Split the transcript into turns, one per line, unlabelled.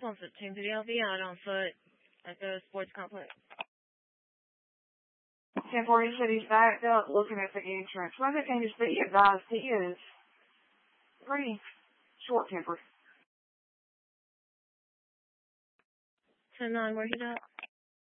on 15 to the LV out on foot at the sports complex.
1040 said he's backed up looking at the entrance. One of the things that you guys, he is pretty short-tempered.
10-9, where he's at?